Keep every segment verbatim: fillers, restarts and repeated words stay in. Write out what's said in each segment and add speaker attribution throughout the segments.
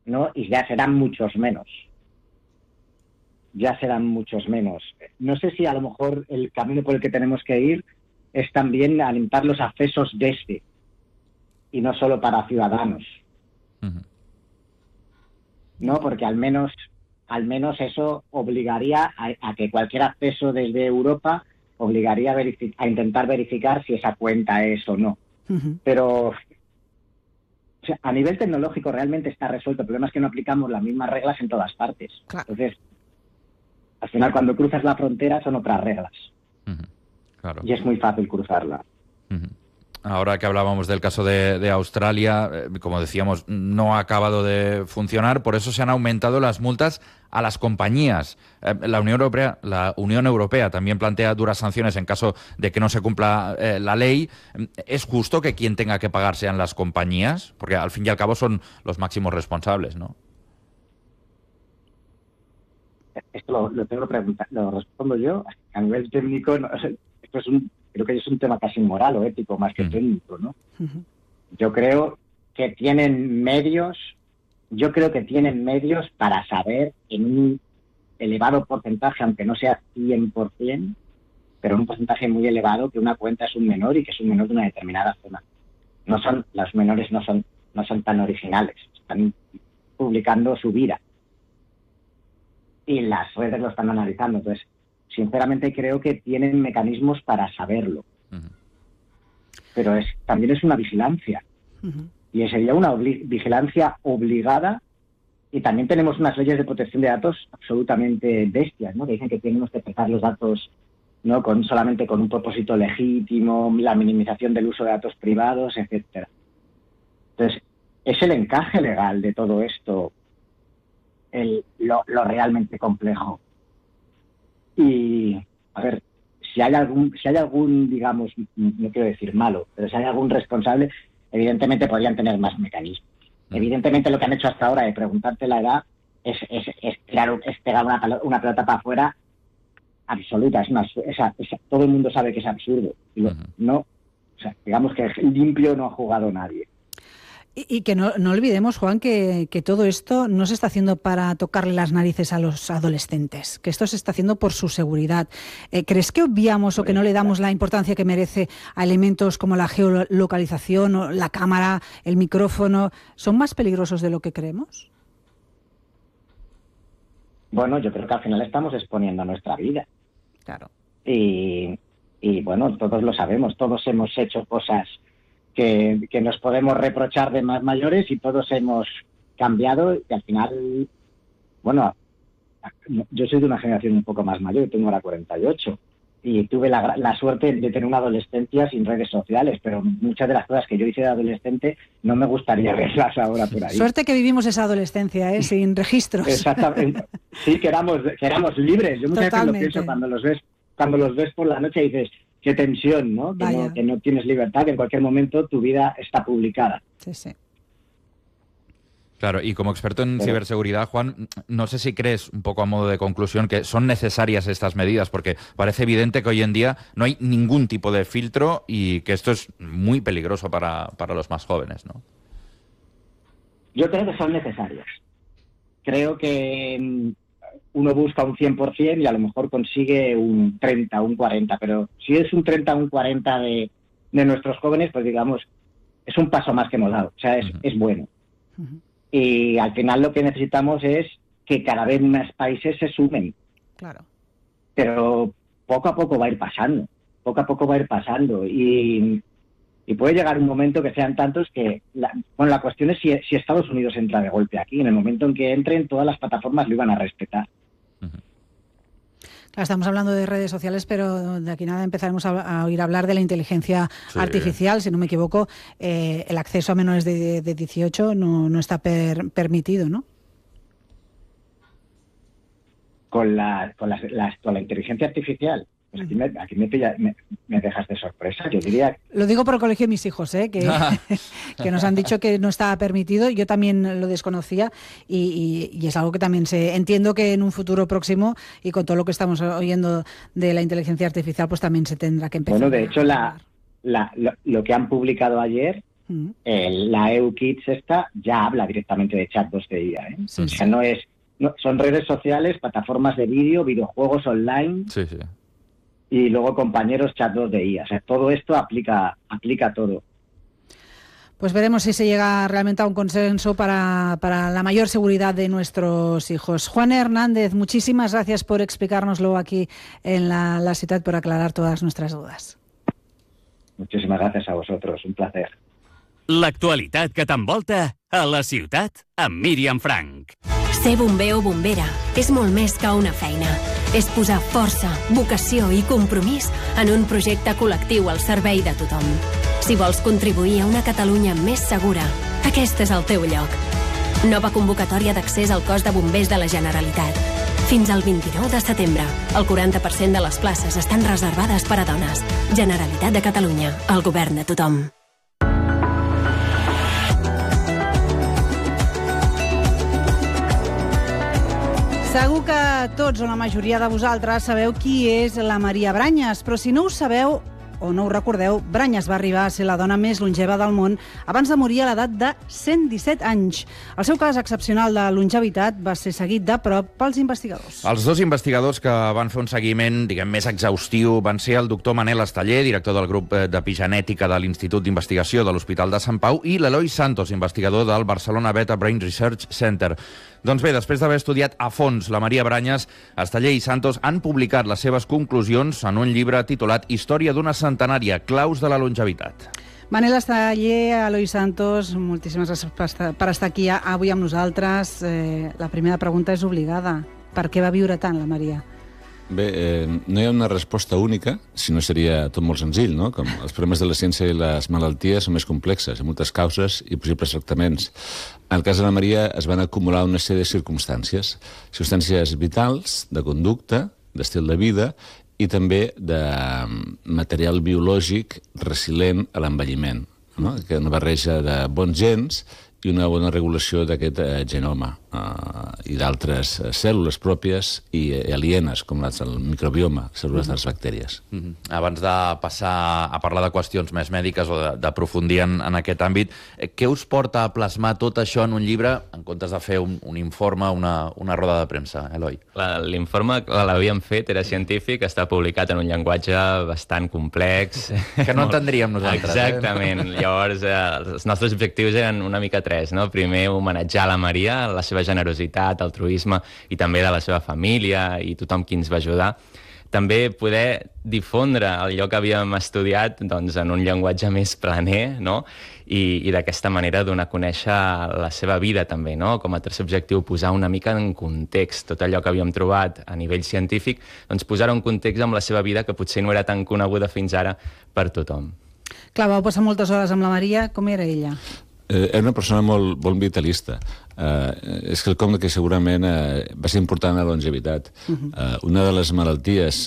Speaker 1: ¿no? Y ya serán muchos menos. Ya serán muchos menos. No sé si a lo mejor el camino por el que tenemos que ir es también alentar los accesos desde, y no solo para ciudadanos. Uh-huh. ¿No? Porque al menos, al menos eso obligaría a, a que cualquier acceso desde Europa obligaría a, verific- a intentar verificar si esa cuenta es o no. Uh-huh. Pero o sea, a nivel tecnológico realmente está resuelto. El problema es que no aplicamos las mismas reglas en todas partes. Claro. Entonces, al final, cuando cruzas la frontera son otras reglas.
Speaker 2: Uh-huh. Claro.
Speaker 1: Y es muy fácil cruzarla.
Speaker 2: Uh-huh. Ahora que hablábamos del caso de, de Australia, eh, como decíamos, no ha acabado de funcionar, por eso se han aumentado las multas a las compañías. Eh, la Unión Europea, la Unión Europea también plantea duras sanciones en caso de que no se cumpla eh, la ley. ¿Es justo que quien tenga que pagar sean las compañías? Porque al fin y al cabo son los máximos responsables, ¿no?
Speaker 1: Esto lo, lo tengo que preguntar, lo respondo yo. A nivel técnico, no, esto es un, creo que es un tema casi moral o ético más que uh-huh. técnico, ¿no? Uh-huh. Yo creo que tienen medios, yo creo que tienen medios para saber en un elevado porcentaje, aunque no sea cien por ciento, pero en un porcentaje muy elevado, que una cuenta es un menor y que es un menor de una determinada zona. No son, los menores no son, no son tan originales, están publicando su vida. Y las redes lo están analizando. Entonces, sinceramente creo que tienen mecanismos para saberlo. Uh-huh. Pero es también es una vigilancia. Uh-huh. Y sería una obli- vigilancia obligada. Y también tenemos unas leyes de protección de datos absolutamente bestias, ¿no? Que dicen que tenemos que tratar los datos, ¿no? Con, solamente con un propósito legítimo, la minimización del uso de datos privados, etcétera. Entonces, es el encaje legal de todo esto El, lo, lo realmente complejo. Y, a ver, si hay algún, si hay algún, digamos, no quiero decir malo, pero si hay algún responsable, evidentemente podrían tener más mecanismos. Mm. Evidentemente lo que han hecho hasta ahora de preguntarte la edad es, es, es, claro, es pegar una, una pelota para afuera absoluta. Es una, es, es, todo el mundo sabe que es absurdo. Y lo, uh-huh. no, o sea, digamos que limpio no ha jugado nadie.
Speaker 3: Y que no, no olvidemos, Juan, que, que todo esto no se está haciendo para tocarle las narices a los adolescentes, que esto se está haciendo por su seguridad. Eh, ¿Crees que obviamos o que no le damos la importancia que merece a elementos como la geolocalización, o la cámara, el micrófono? ¿Son más peligrosos de lo que creemos?
Speaker 1: Bueno, yo creo que al final estamos exponiendo nuestra vida.
Speaker 3: Claro.
Speaker 1: Y, y bueno, todos lo sabemos, todos hemos hecho cosas Que, que nos podemos reprochar de más mayores y todos hemos cambiado y al final, bueno, yo soy de una generación un poco más mayor, tengo ahora cuarenta y ocho y tuve la, la suerte de tener una adolescencia sin redes sociales, pero muchas de las cosas que yo hice de adolescente no me gustaría verlas ahora por ahí.
Speaker 3: Suerte que vivimos esa adolescencia, ¿eh? Sin registros.
Speaker 1: Exactamente, sí, que éramos, que éramos libres. Yo muchas veces lo pienso cuando los ves, cuando los ves por la noche y dices, qué tensión, ¿no? Que, no, que no tienes libertad, que en cualquier momento tu vida está publicada.
Speaker 3: Sí, sí.
Speaker 2: Claro, y como experto en Pero... ciberseguridad, Juan, no sé si crees, un poco a modo de conclusión, que son necesarias estas medidas, porque parece evidente que hoy en día no hay ningún tipo de filtro y que esto es muy peligroso para, para los más jóvenes, ¿no?
Speaker 1: Yo creo que son necesarias. Creo que uno busca un cien por ciento y a lo mejor consigue un treinta, un cuarenta, pero si es un treinta, un cuarenta de, de nuestros jóvenes, pues digamos, es un paso más que hemos dado, o sea, es, uh-huh. es bueno. Uh-huh. Y al final lo que necesitamos es que cada vez más países se sumen.
Speaker 3: Claro.
Speaker 1: Pero poco a poco va a ir pasando, poco a poco va a ir pasando y, y puede llegar un momento que sean tantos que, la, bueno, la cuestión es si, si Estados Unidos entra de golpe aquí. En el momento en que entren, todas las plataformas lo iban a respetar.
Speaker 3: Claro, estamos hablando de redes sociales, pero de aquí nada empezaremos a, a oír hablar de la inteligencia sí. artificial. Si no me equivoco, eh, el acceso a menores de, de dieciocho no, no está per, permitido, ¿no?
Speaker 1: Con la, con, la, la, con la inteligencia artificial. Pues aquí me, aquí me, pilla, me, me dejas de sorpresa, yo diría...
Speaker 3: Lo digo por el colegio de mis hijos, ¿eh? que, que nos han dicho que no estaba permitido. Yo también lo desconocía y, y, y es algo que también se entiendo que en un futuro próximo y con todo lo que estamos oyendo de la inteligencia artificial, pues también se tendrá que empezar.
Speaker 1: Bueno, de hecho, la, la, lo, lo que han publicado ayer mm. el, la E U Kids esta ya habla directamente de chatbots de I A. ¿eh? Sí, o sea, sí. no es, no, son redes sociales, plataformas de vídeo, videojuegos online,
Speaker 2: sí, sí.
Speaker 1: y luego compañeros chatbots de I A. O sea, todo esto aplica, aplica todo.
Speaker 3: Pues veremos si se llega realmente a un consenso para, para la mayor seguridad de nuestros hijos. Juan Hernández, muchísimas gracias por explicárnoslo aquí en la, la ciutat, por aclarar todas nuestras dudas.
Speaker 1: Muchísimas gracias a vosotros, un placer.
Speaker 4: L'actualitat que t'envolta a la ciutat amb Míriam Frank.
Speaker 5: Ser bomber o bombera és molt més que una feina. És posar força, vocació i compromís en un projecte col·lectiu al servei de tothom. Si vols contribuir a una Catalunya més segura, aquest és el teu lloc. Nova convocatòria d'accés al cos de bombers de la Generalitat. Fins al vint-i-nou de setembre, el quaranta per cent de les places estan reservades per a dones. Generalitat de Catalunya, el govern de tothom.
Speaker 3: Segur que tots o la majoria de vosaltres sabeu qui és la Maria Branyes, però si no ho sabeu o no ho recordeu, Branyes va arribar a ser la dona més longeva del món abans de morir a l'edat de cent disset anys. El seu cas excepcional de longevitat va ser seguit de prop pels investigadors.
Speaker 2: Els dos investigadors que van fer un seguiment, diguem, més exhaustiu van ser el doctor Manel Esteller, director del grup d'epigenètica de l'Institut d'Investigació de l'Hospital de Sant Pau, i l'Eloi Santos, investigador del Barcelona Beta Brain Research Center. Doncs bé, després d'haver estudiat a fons la Maria Branyes, Esteller i Santos han publicat les seves conclusions en un llibre titulat Història d'una centenària, claus de la longevitat.
Speaker 3: Manel Esteller, Eloi Santos, moltíssimes gràcies per estar aquí avui amb nosaltres. Eh, la primera pregunta és obligada. Per què va viure tant la Maria?
Speaker 6: Bé, eh, no hi ha una resposta única, si no seria tot molt senzill, no? Com els problemes de la ciència i les malalties són més complexes, amb moltes causes i possibles tractaments. En el cas de la Maria es van acumular una sèrie de circumstàncies, circumstàncies vitals, de conducta, d'estil de vida i també de material biològic resilient a l'envelliment, no? Que és una barreja de bons gens i una bona regulació d'aquest eh, genoma eh, i d'altres eh, cèl·lules pròpies i eh, alienes, com les del microbioma, cèl·lules de les bactèries.
Speaker 2: Mm-hmm. Abans de passar a parlar de qüestions més mèdiques o d'aprofundir en, en aquest àmbit, eh, què us porta a plasmar tot això en un llibre en comptes de fer un, un informe, una, una roda de premsa, Eloi?
Speaker 7: L'informe l'havíem fet, era científic, està publicat en un llenguatge bastant complex.
Speaker 2: Que no entendríem nosaltres.
Speaker 7: Exactament. Eh? Llavors, eh, els nostres objectius eren una mica tres, no? Primer, homenatjar la Maria, la seva generositat, altruisme i també de la seva família i tothom qui ens va ajudar. També poder difondre allò que havíem estudiat doncs, en un llenguatge més planer, no? I, i d'aquesta manera donar a conèixer la seva vida també, no? Com a tercer objectiu, posar una mica en context tot allò que havíem trobat a nivell científic, doncs posar-ho en context amb la seva vida que potser no era tan coneguda fins ara per tothom.
Speaker 3: Clar, vau passar moltes hores amb la Maria. Com era ella?
Speaker 6: Eh, era una persona molt, molt vitalista. Eh, és quelcom que segurament eh, va ser important a la longevitat. Uh-huh. eh, una de les malalties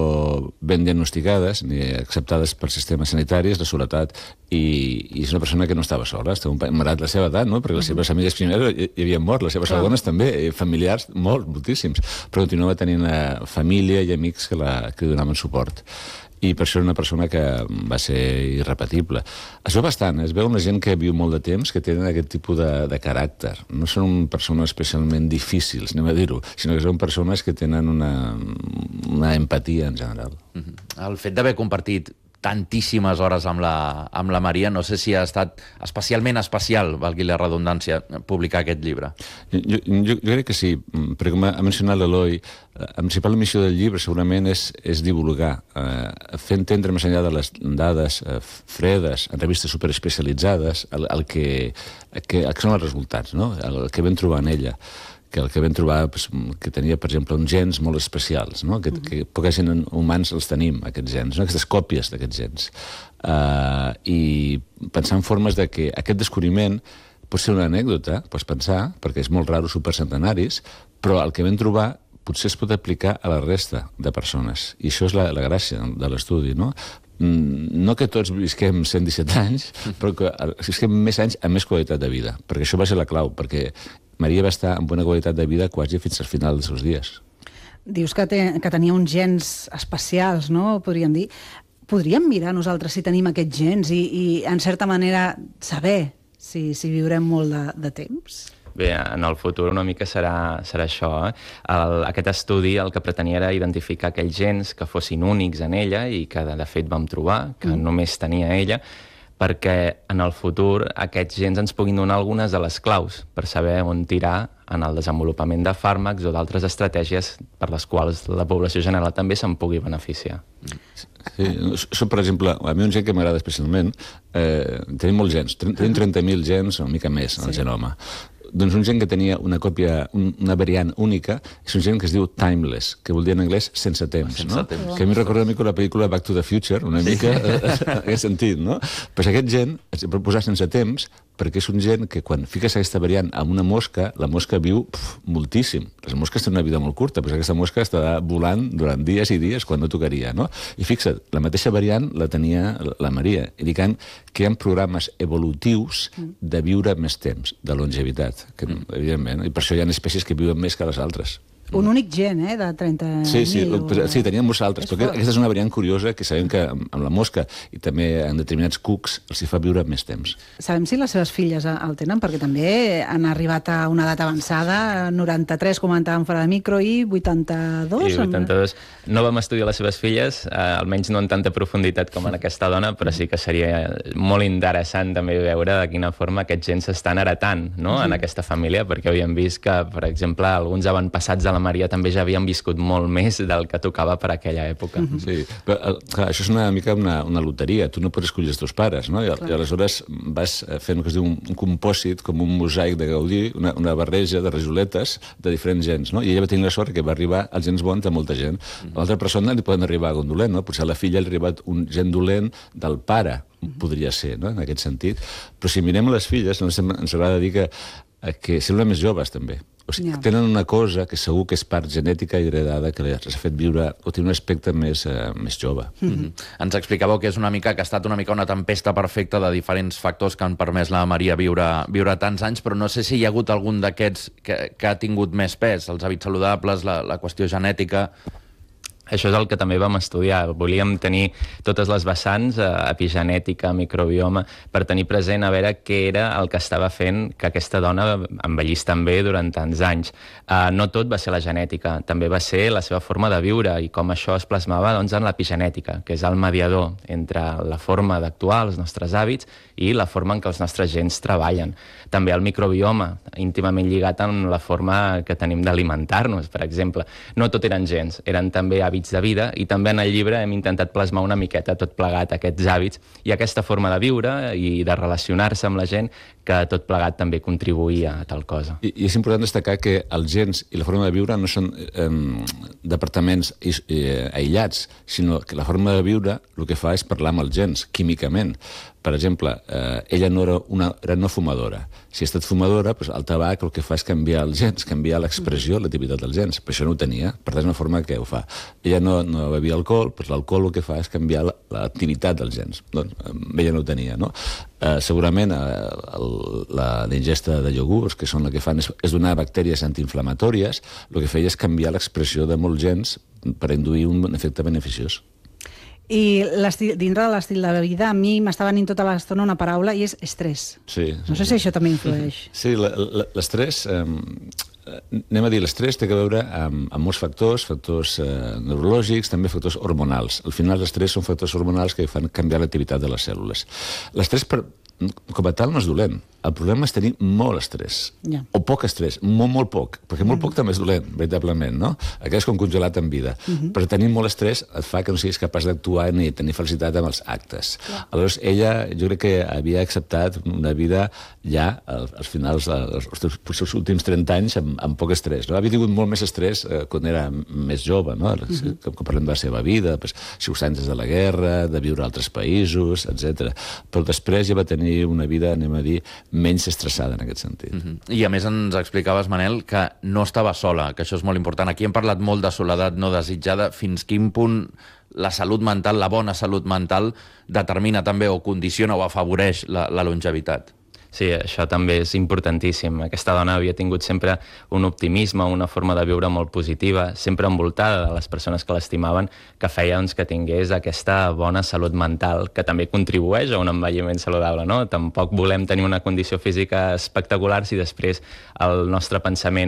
Speaker 6: no ben diagnosticades ni acceptades per sistemes sanitaris, la soledat, i, i és una persona que no estava sola, estava marat la seva edat, no? Perquè les seves amigues primeres hi, hi havien mort, les seves Clar. segones també, familiars, molt, moltíssims, però continuava tenint eh, família i amics que, la, que li donaven suport. I per això era una persona que va ser irrepetible. Es veu bastant, es veu una gent que viu molt de temps, que tenen aquest tipus de, de caràcter. No són persones especialment difícils, anem a dir-ho, sinó que són persones que tenen una, una empatia en general.
Speaker 2: Mm-hmm. El fet d'haver compartit tantíssimes hores amb la, amb la Maria, no sé si ha estat especialment especial, valgui la redundància, publicar aquest llibre.
Speaker 6: Jo, jo, jo crec que sí, perquè com ha mencionat l'Eloi, la principal missió del llibre segurament és, és divulgar, eh, fer entendre més enllà de les dades eh, fredes, en revistes superespecialitzades, el, el, que, el, que, el que són els resultats, no? El, el que vam trobar en ella. Que el que vam trobar, pues, que tenia, per exemple, uns gens molt especials, no? que, que poca gent humans els tenim, aquests gens, no? Aquestes còpies d'aquests gens. Uh, I pensar en formes de que aquest descobriment pot ser una anècdota, pots pensar, perquè és molt raro supercentenaris, però el que vam trobar potser es pot aplicar a la resta de persones. I això és la, la gràcia de l'estudi, no? No que tots visquem cent disset anys, però que visquem més anys amb més qualitat de vida, perquè això va ser la clau, perquè Maria va estar amb bona qualitat de vida quasi fins al final dels seus dies.
Speaker 3: Dius que, te, que tenia uns gens especials, no? Podríem dir. podríem mirar nosaltres si tenim aquests gens i, i en certa manera, saber si, si viurem molt de, de temps?
Speaker 7: Bé, en el futur una mica serà, serà això. Eh? El, aquest estudi el que pretenia era identificar aquells gens que fossin únics en ella i que de fet vam trobar, que mm. només tenia ella, perquè en el futur aquests gens ens puguin donar algunes de les claus per saber on tirar en el desenvolupament de fàrmacs o d'altres estratègies per les quals la població general també se'n pugui beneficiar.
Speaker 6: Sí, això, per exemple, a mi un gen que m'agrada especialment, eh, tenim molts gens, tenim trenta mil gens o una mica més en el sí. genoma. Doncs un gen que tenia una còpia, un, una variant única, és un gen que es diu timeless, que vol dir en anglès sense temps, sense no? Temps. Que a mi recorda una mica la pel·lícula Back to the Future, una mica sí. en aquest sentit, no? Però aquest gen es pot posar sense temps perquè és un gen que quan fiques aquesta variant amb una mosca, la mosca viu pf, moltíssim. Les mosques tenen una vida molt curta, però aquesta mosca està volant durant dies i dies quan no tocaria, no? I fixa't, la mateixa variant la tenia la Maria, indicant que hi ha programes evolutius de viure més temps, de longevitat, que, evidentment, i per això hi ha espècies que viuen més que les altres.
Speaker 3: Un únic gen, eh, de trenta mil.
Speaker 6: Sí, sí, o... sí, teníem molts altres, però fort. Aquesta és una variant curiosa que sabem que amb la mosca i també en determinats cucs els hi fa viure més temps.
Speaker 3: Sabem si les seves filles el tenen, perquè també han arribat a una edat avançada, noranta-tres, comentàvem fora de micro, i vuitanta-dos.
Speaker 7: I vuitanta-dos. No vam estudiar les seves filles, eh, almenys no en tanta profunditat com en aquesta dona, però sí que seria molt interessant també veure de quina forma aquests gens s'estan heretant, no?, sí. en aquesta família, perquè havíem vist que, per exemple, alguns avantpassats de la Maria també ja havien viscut molt més del que tocava per aquella època. Mm -hmm.
Speaker 6: Sí, però clar, això és una mica una, una loteria. Tu no pots escollir els teus pares, no? I, i aleshores vas fent el que es diu un, un compòsit, com un mosaic de Gaudí, una, una barreja de rajoletes de diferents gens, no? I ella va tenir la sort que va arribar als gens bons de molta gent. A l'altra persona li poden arribar a un dolent, no? Potser a la filla li ha arribat un gen dolent del pare, podria ser, no?, en aquest sentit. Però si mirem les filles, ens, ens agrada dir que, que semblen més joves, també. O sigui, yeah. tenen una cosa que segur que és part genètica i heredada que els ha fet viure o tenir un aspecte més, eh, més jove.
Speaker 2: Mm-hmm. Ens explicàveu que és una mica que ha estat una mica una tempesta perfecta de diferents factors que han permès la Maria viure, viure tants anys, però no sé si hi ha hagut algun d'aquests que, que ha tingut més pes, els hàbits saludables, la, la qüestió genètica...
Speaker 7: Això és el que també vam estudiar. Volíem tenir totes les vessants, eh, epigenètica, microbioma, per tenir present a veure què era el que estava fent que aquesta dona envellís tan bé durant tants anys. Eh, no tot va ser la genètica, també va ser la seva forma de viure i com això es plasmava doncs, en l'epigenètica, que és el mediador entre la forma d'actuar, els nostres hàbits, i la forma en què els nostres gens treballen. També el microbioma, íntimament lligat amb la forma que tenim d'alimentar-nos, per exemple. No tot eren gens, eren també hàbits de vida, i també en el llibre hem intentat plasmar una miqueta tot plegat aquests hàbits i aquesta forma de viure i de relacionar-se amb la gent, que tot plegat també contribuïa a tal cosa.
Speaker 6: I, i és important destacar que els gens i la forma de viure no són eh, departaments eh, aïllats, sinó que la forma de viure el que fa és parlar amb els gens, químicament. Per exemple, eh, ella no era, una, era no fumadora. Si ha estat fumadora, doncs el tabac el que fa és canviar els gens, canviar l'expressió, l'activitat dels gens. Per això no ho tenia, per tant és una forma que ho fa. Ella no, no bevia alcohol, doncs l'alcohol el que fa és canviar l'activitat dels gens. Doncs ella no ho tenia, no? Eh, segurament eh, el, la, la ingesta de iogurts, que són el que fan és, és donar bactèries antiinflamatòries, el que feia és canviar l'expressió de molts gens per induir un efecte beneficiós.
Speaker 3: I dintre de l'estil de vida, a mi m'està venint tota l'estona una paraula i és estrès.
Speaker 6: Sí,
Speaker 3: no sé
Speaker 6: sí.
Speaker 3: si això també influeix.
Speaker 6: Sí, l'estrès, eh, anem a dir, l'estrès té a veure amb, amb molts factors, factors eh, neurològics, també factors hormonals. Al final, l'estrès són factors hormonals que fan canviar l'activitat de les cèl·lules. L'estrès, per, com a tal, no és dolent. El problema és tenir molt estrès, yeah. o poc estrès, molt, molt poc, perquè molt mm. poc també és dolent, veritablement, no? Aquest és com congelat en vida. Mm -hmm. Però tenir molt estrès et fa que no siguis capaç d'actuar ni tenir felicitat amb els actes. Yeah. Aleshores, ella, jo crec que havia acceptat una vida ja, als finals, als, als últims trenta anys, amb, amb poc estrès. No? Havia tingut molt més estrès eh, quan era més jove, no? Mm -hmm. que, que parlem de la seva vida, pues, circumstàncies de la guerra, de viure a altres països, etcètera. Però després ja va tenir una vida, anem a dir, menys estressada en aquest sentit.
Speaker 2: Mm-hmm. I a més ens explicaves, Manel, que no estava sola, que això és molt important. Aquí hem parlat molt de soledat no desitjada. Fins quin punt la salut mental, la bona salut mental, determina també o condiciona o afavoreix la, la longevitat?
Speaker 7: Sí, això també és importantíssim. Aquesta dona havia tingut sempre un optimisme, una forma de viure molt positiva, sempre envoltada de les persones que l'estimaven, que feia doncs, que tingués aquesta bona salut mental, que també contribueix a un envelliment saludable, no? Tampoc volem tenir una condició física espectacular si després el nostre pensament